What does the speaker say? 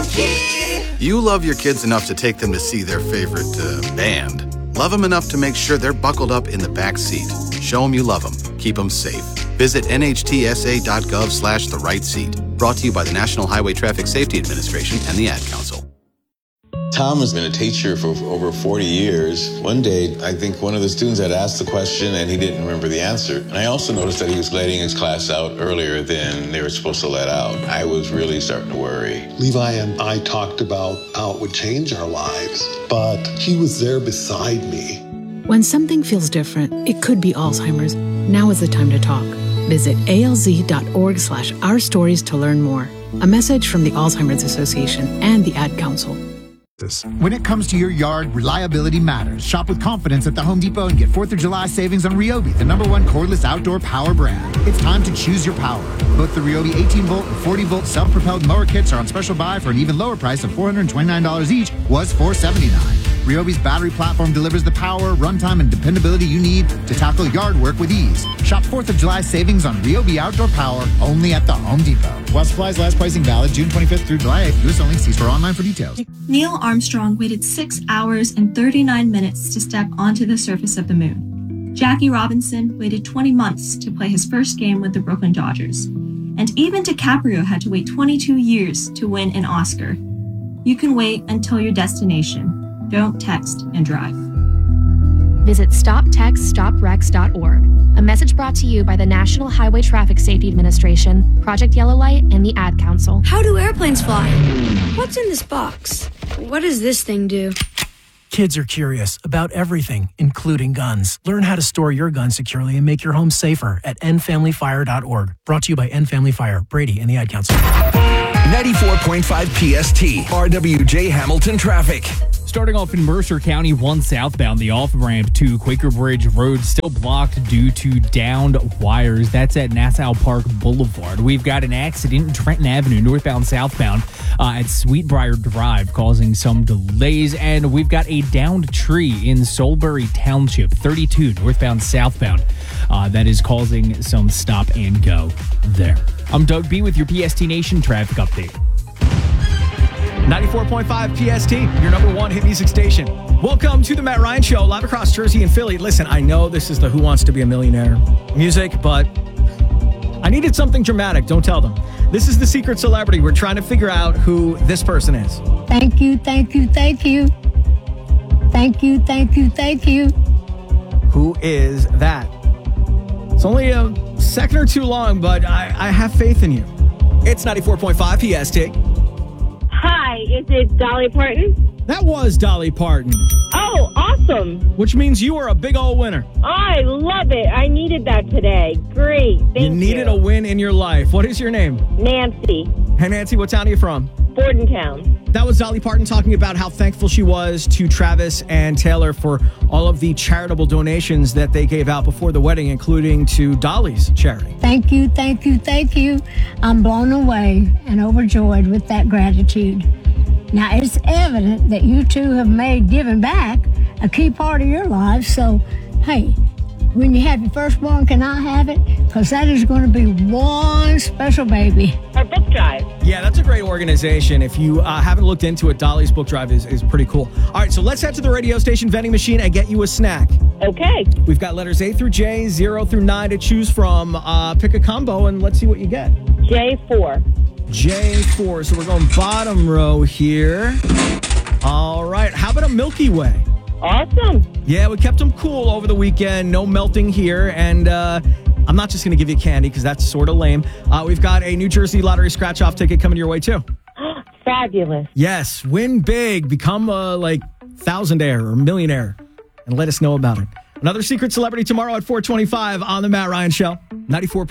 You love your kids enough to take them to see their favorite band. Love them enough to make sure they're buckled up in the back seat. Show them you love them. Keep them safe. Visit nhtsa.gov/the-right-seat. Brought to you by the National Highway Traffic Safety Administration and the Ad Council. Tom has been a teacher for over 40 years. One day, I think one of the students had asked the question and he didn't remember the answer. And I also noticed that he was letting his class out earlier than they were supposed to let out. I was really starting to worry. Levi and I talked about how it would change our lives, but he was there beside me. When something feels different, it could be Alzheimer's. Now is the time to talk. Visit alz.org/ourstories to learn more. A message from the Alzheimer's Association and the Ad Council. When it comes to your yard, reliability matters. Shop with confidence at the Home Depot and get 4th of July savings on Ryobi, the #1 cordless outdoor power brand. It's time to choose your power. Both the Ryobi 18-volt and 40-volt self-propelled mower kits are on special buy for an even lower price of $429 each, was $479. Ryobi's battery platform delivers the power, runtime, and dependability you need to tackle yard work with ease. Shop 4th of July savings on Ryobi outdoor power only at the Home Depot. While supplies last, pricing valid June 25th through July 8th. U.S. only. See store online for details. Neil Armstrong waited 6 hours and 39 minutes to step onto the surface of the moon. Jackie Robinson waited 20 months to play his first game with the Brooklyn Dodgers. And even DiCaprio had to wait 22 years to win an Oscar. You can wait until your destination. Don't text and drive. Visit StopTextStopWrecks.org. A message brought to you by the National Highway Traffic Safety Administration, Project Yellow Light, and the Ad Council. How do airplanes fly? What's in this box? What does this thing do? Kids are curious about everything, including guns. Learn how to store your gun securely and make your home safer at endfamilyfire.org. Brought to you by End Family Fire, Brady, and the Ad Council. 94.5 PST, RWJ Hamilton Traffic. Starting off in Mercer County, 1 southbound, the off-ramp to Quaker Bridge Road still blocked due to downed wires. That's at Nassau Park Boulevard. We've got an accident in Trenton Avenue, northbound, southbound, at Sweetbriar Drive, causing some delays. And we've got a downed tree in Soulbury Township, 32, northbound, southbound, that is causing some stop and go there. I'm Doug B. with your PST Nation traffic update. 94.5 PST, your #1 hit music station. Welcome to the Matt Ryan Show, live across Jersey and Philly. Listen, I know this is the Who Wants to Be a Millionaire music, but I needed something dramatic. Don't tell them. This is the secret celebrity. We're trying to figure out who this person is. Thank you, thank you, thank you. Thank you, thank you, thank you. Who is that? It's only a second or two long, but I have faith in you. It's 94.5 PST. Hi, is it Dolly Parton? That was Dolly Parton. Oh, awesome. Which means you are a big old winner. I love it. I needed that today. Great. Thank you. You needed a win in your life. What is your name? Nancy. Hey, Nancy, what town are you from? Bordentown. That was Dolly Parton talking about how thankful she was to Travis and Taylor for all of the charitable donations that they gave out before the wedding, including to Dolly's charity. Thank you, thank you, thank you. I'm blown away and overjoyed with that gratitude. Now, it's evident that you two have made giving back a key part of your lives, so, hey, when you have your firstborn, can I have it? Because that is going to be one special baby. Our book drive. Yeah, that's a great organization. If you haven't looked into it, Dolly's book drive is pretty cool. All right, so let's head to the radio station vending machine and get you a snack. Okay. We've got letters A through J, 0 through 9 to choose from. Pick a combo and let's see what you get. J4. J4. So we're going bottom row here. All right. How about a Milky Way? Awesome. Yeah, we kept them cool over the weekend. No melting here. And I'm not just going to give you candy because that's sort of lame. We've got a New Jersey Lottery scratch-off ticket coming your way, too. Fabulous. Yes. Win big. Become a, thousandaire or millionaire. And let us know about it. Another secret celebrity tomorrow at 4:25 on The Matt Ryan Show. 94.